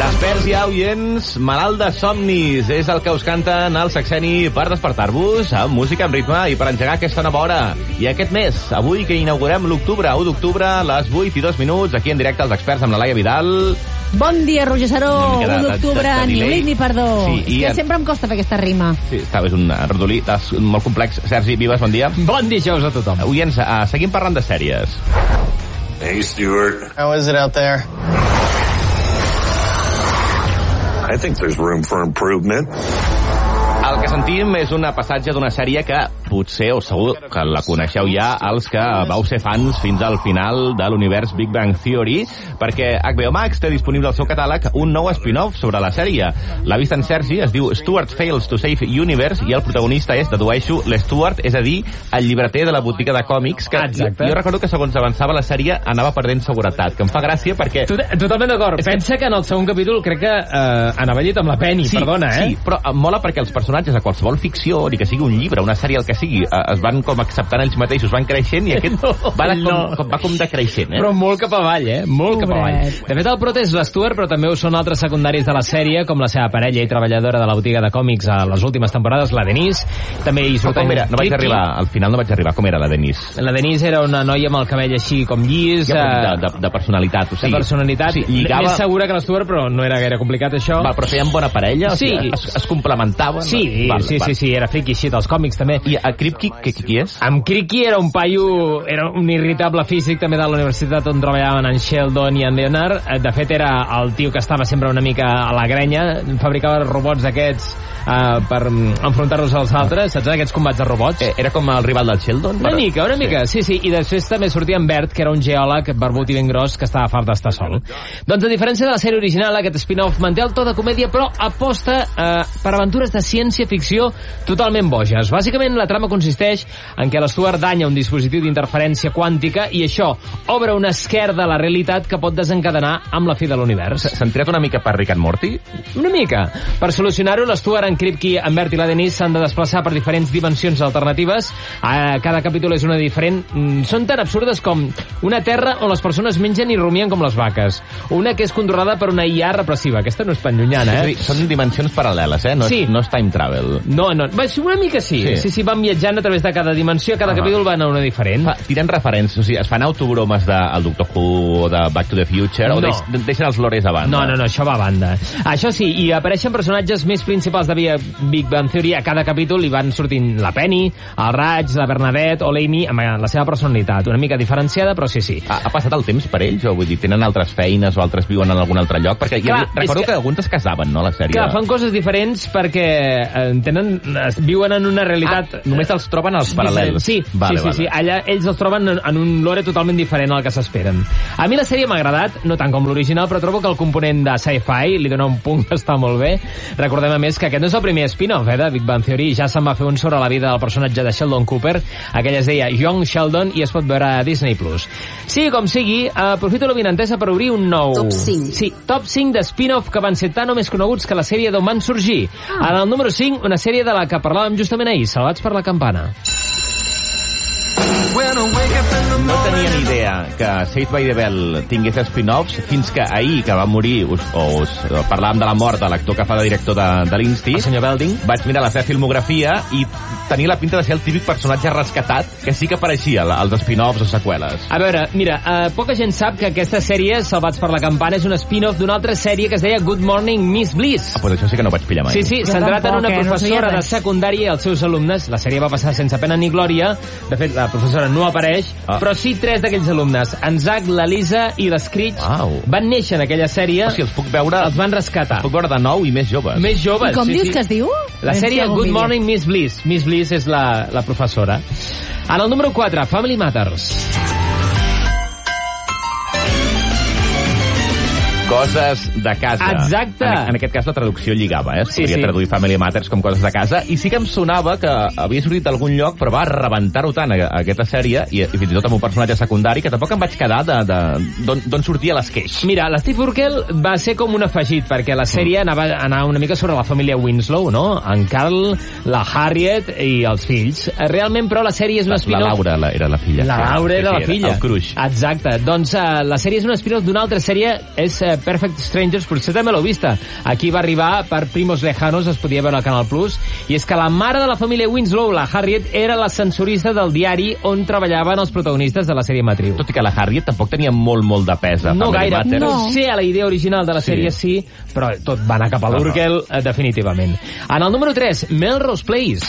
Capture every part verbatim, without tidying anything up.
Desperts ja, oients, malalt de somnis. És el que us canten al Sexeni per despertar-vos amb música en ritme i per engegar aquesta nova hora. I aquest mes, avui que inaugurem l'octubre, u d'octubre, a les vuit i dos minuts, aquí en directe els experts amb la Laia Vidal. Bon dia, Roger Saró. u d'octubre, ni oblit ni perdó. Sí, és que en... sempre em costa fer aquesta rima. Sí, està, és un redolí molt complex. Sergi Vives, bon dia. Bon dijous a tothom. Oients, uh, seguim parlant de sèries. Hey, Stuart. How is it out there? I think there's room for improvement. El que sentim és un passatge d'una sèrie que potser, o segur que la coneixeu ja, els que vau ser fans fins al final de l'univers Big Bang Theory, perquè H B O Max té disponible al seu catàleg un nou spin-off sobre la sèrie. L'ha vist en Sergi, es diu Stuart Fails to Save Universe, i el protagonista és, dedueixo, l'Stuart, és a dir, el llibreter de la botiga de còmics, que Exacte. jo recordo que segons avançava la sèrie anava perdent seguretat, que em fa gràcia perquè... Tot, totalment d'acord. Pensa que en el segon capítol crec que eh, anava llit amb la Penny, sí, perdona, eh? Sí, però eh, mola perquè els personatges a qualsevol ficció, ni que sigui un llibre, una sèrie, el que sigui, eh, es van com acceptant ells mateixos, van creixent, i aquest no, va, de, com, no. com, va com decreixent, eh? Però molt cap avall, eh? Molt Pobret. cap avall. De fet, el prota és l'Stuart, però també ho són altres secundaris de la sèrie, com la seva parella i treballadora de la botiga de còmics a les últimes temporades, la Denise. També hi surten... Com era? No vaig Kripke. arribar, al final no vaig arribar. Com era la Denise? La Denise era una noia amb el cabell així com llis... Ja, eh, de, de, de personalitat, o sigui... de personalitat. Sí, lligava... Més segura que l'Stuart, però no era gaire complicat, això. Va, però feien bona parella? O Sí. sigui, es, es complementaven? Sí, val, sí, val. sí, sí, era friki així dels còmics també. I a Kripke, qui, qui és? Amb Kripke era un paio, era un irritable físic també de la universitat on treballaven en Sheldon i en Leonard. De fet era el tio que estava sempre una mica a la grenya, fabricava robots d'aquests uh, per enfrontar-los als altres, saps, aquests combats de robots? Eh, era com el rival del Sheldon? Una mica, una mica, sí, sí, i després també sortia en Bert, que era un geòleg barbut i ben gros que estava fart d'estar sol. Doncs a diferència de la sèrie original, aquest spin-off manté el to de comèdia, però aposta eh, per aventures de ciència-ficció totalment boges. Bàsicament, la trama consisteix en que l'Stuart danya un dispositiu d'interferència quàntica i això obre una esquerda a la realitat que pot desencadenar amb la fi de l'univers. S'han tirat una mica per Rick and Morty? Una mica. Per solucionar-ho, l'Stuart, en Kripke, en Bert i la Denise s'han de desplaçar per diferents dimensions alternatives. A cada capítol és una diferent. Són tan absurdes com una terra on les persones mengen i rumien com les vaques. Una que és controlada per una I A repressiva. Aquesta no és tan llunyana, eh? És a dir, són dimensions paral·leles, eh? No, Sí. és, no és time travel. No, no. Va, una mica sí. Sí. Sí, sí, van viatjant a través de cada dimensió, cada Ah. capítol van a una diferent. Fa, tiren referències, o sigui, es fan autobromes del Doctor Who o de Back to the Future, No. o deix, deixen els lores a banda? No, no, no, això va a banda. Això sí, i apareixen personatges més principals de Big Bang Theory a cada capítol i van sortint la Penny, el Raj, la Bernadette o l'Amy amb la seva personalitat. Una mica diferenciada, però sí, sí. Ha, ha passat el temps per ells? O vull dir, tenen altres feines o altres viuen en algun altre lloc? Perquè Clar, jo recordo que... que... que alguns es casaven, no, a la sèrie? Clar, fan coses diferents perquè eh, tenen, viuen en una realitat... Ah, només els troben als paral·lels. Sí, vale, sí, sí, vale. sí. Allà ells els troben en, en un lore totalment diferent al que s'esperen. A mi la sèrie m'ha agradat, no tant com l'original, però trobo que el component de sci-fi li dona un punt que està molt bé. Recordem, a més, que aquest no és el primer spin-off eh, de Big Bang Theory. Ja se'n va fer un sobre la vida del personatge de Sheldon Cooper. Aquell es deia Young Sheldon i es pot veure a Disney plus. Sí, com sigui, aprofito la vinentesa per obrir un nou... Top cinc. Sí, top cinc de spin-off que van ser tan o més coneguts que la sèrie d'on van sorgir. Ah. En el número cinc, una sèrie de la que parlàvem justament ahir, Salvats per la campana. No tenia ni idea que Saved by the Bell tingués spin-offs fins que ahir, que va morir, us, o us parlàvem de la mort de l'actor que fa de director de, de l'Insti, El senyor Belding. vaig mirar la seva filmografia i tenia la pinta de ser el típic personatge rescatat que sí que apareixia als spin-offs o seqüeles. A veure, mira, eh, poca gent sap que aquesta sèrie, Salvats per la campana, és un spin-off d'una altra sèrie que es deia Good Morning Miss Bliss. Ah, doncs això sí que no ho vaig pillar mai. Sí, sí, Jo centrat en tampoc, una eh, no professora sabia de res. secundària i els seus alumnes. La sèrie va passar sense pena ni glòria. De fet, la professora no apareix, Ah. però sí tres d'aquells alumnes. En Zach, la Lisa i l'Screech Uau. van néixer en aquella sèrie. O sigui, els puc veure, Els van rescatar. els puc veure de nou i més joves. Més joves. I com sí, dius sí. que es diu? La sèrie Good Morning Miss Bliss. Miss Bliss és la, la professora. En el número quatre, Family Matters. Coses de casa. Exacte. En, en aquest cas la traducció lligava, eh? Es Sí, podria sí. traduir Family Matters com coses de casa. I sí que em sonava que havia sortit d'algun lloc, però va rebentar-ho tant a, a aquesta sèrie, i, i fins i tot amb un personatge secundari, que tampoc em vaig quedar de, de, d'on, d'on sortia l'esqueix. Mira, l'Steve Urkel va ser com un afegit, perquè la sèrie anava, anava una mica sobre la família Winslow, no? En Carl, la Harriet i els fills. Realment, però, la sèrie és un La, spin-off... la Laura la, era la filla. La Laura era Sí, la filla. El cruix. Exacte. Doncs uh, la sèrie és un spin-off d'una altra sèrie, és uh, Perfect Strangers potser també l'heu vista. Aquí va arribar per Primos Lejanos, es podia veure al Canal Plus, i és que la mare de la família Winslow, la Harriet, era la censurista del diari on treballaven els protagonistes de la sèrie Matriu. Tot i que la Harriet tampoc tenia molt, molt de pes a No Family gaire, Matters. no sé a la idea original de la Sí. sèrie sí, però tot va anar cap a l'Urkel, uh-huh. definitivament. En el número tres, Melrose Place.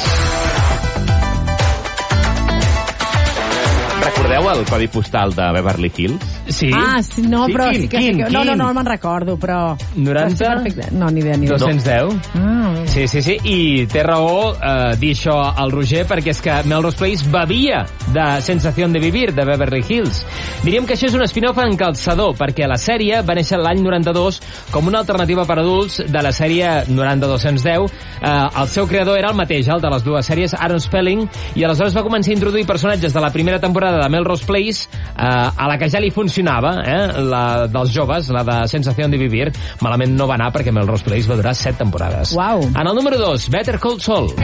Recordeu el codi postal de Beverly Hills? Sí. Ah, sí, no, Sí, però quin, sí que... quin, sí que no, no, quin? no me'n recordo, però... noranta? Però sí, perfecte. No, ni idea, ni idea. dos-cents deu? Ah, Sí, sí, sí, i té raó eh, dir això al Roger, perquè és que Melrose Place bevia de Sensación de Vivir, de Beverly Hills. Diríem que això és un spin-off en calçador, perquè la sèrie va néixer l'any noranta-dos com una alternativa per adults de la sèrie noranta dos-cents deu. Eh, el seu creador era el mateix, el de les dues sèries, Aaron Spelling, i aleshores va començar a introduir personatges de la primera temporada de Melrose Place, eh, a la que ja li funcionava, eh, la dels joves, la de Sensación de Vivir. Malament no va anar perquè Melrose Place va durar set temporades. Uau. En el número dos, Better Call Saul.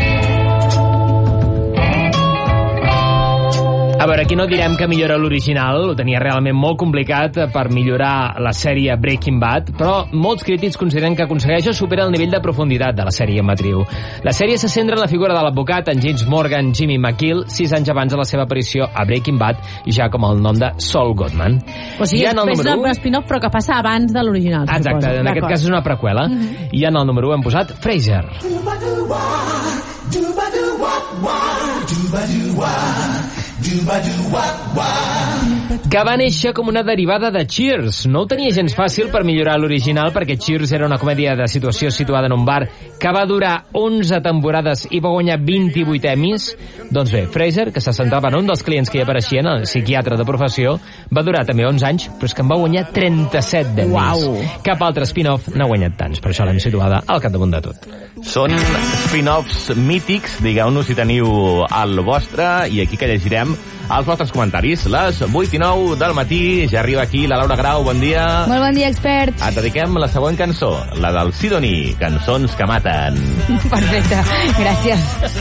A veure, aquí no direm que millora l'original, ho tenia realment molt complicat per millorar la sèrie Breaking Bad, però molts crítics consideren que aconsegueix o supera el nivell de profunditat de la sèrie matriu. La sèrie se centra en la figura de l'advocat, en James Morgan Jimmy McGill, sis anys abans de la seva aparició a Breaking Bad, ja com el nom de Saul Goodman. o sigui, I en el és número un u... spin-off, però que passa abans de l'original. Exacte, suposo. en aquest D'acord. cas és una preqüela. Uh-huh. I en el número u hem posat Frasier. Que va néixer com una derivada de Cheers. No ho tenia gens fàcil per millorar l'original, perquè Cheers era una comèdia de situació situada en un bar que va durar onze temporades i va guanyar vint-i-vuit Emmys. Doncs bé, Frasier, que se centrava en un dels clients que hi apareixien, el psiquiatre de professió, va durar també onze anys, però és que en va guanyar trenta-set d'Emmys. Uau. Cap altre spin-off n'ha guanyat tants, per això l'hem situada al capdamunt de tot. Són spin-offs mítics, digueu-nos si teniu el vostre, i aquí que llegirem els vostres comentaris. Les vuit i nou del matí, ja arriba aquí la Laura Grau, bon dia. Molt bon dia, experts. Et dediquem la següent cançó, la del Sidoní, Cançons que maten. Perfecte, gràcies.